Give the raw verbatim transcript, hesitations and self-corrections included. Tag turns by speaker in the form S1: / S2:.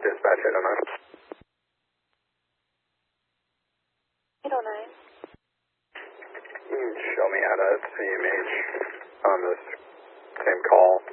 S1: Dispatch eight oh nine.
S2: eight oh nine.
S1: You can show me how to C M H on this same call.